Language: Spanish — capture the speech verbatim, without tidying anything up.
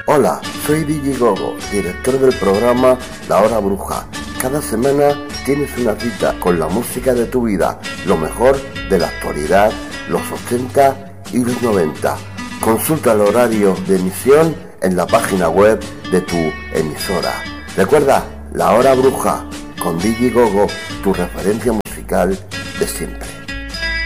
Hola, soy D J Gogo, director del programa La Hora Bruja. Cada semana tienes una cita con la música de tu vida, lo mejor de la actualidad, los ochenta y los noventa. Consulta el horario de emisión en la página web de tu emisora. Recuerda, La Hora Bruja, con D J Gogo, tu referencia musical de siempre.